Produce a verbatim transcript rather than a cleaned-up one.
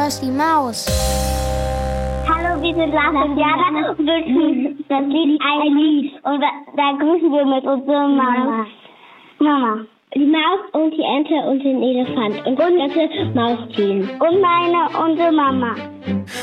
hörst die Maus. Hallo, wir sind Lars und Jana und wünschen das Lied ein Lied. Und da, da grüßen wir mit unserer Mama. Mama. Die Maus und die Ente und den Elefant und das ganze Mausteam. Und meine, unsere Mama.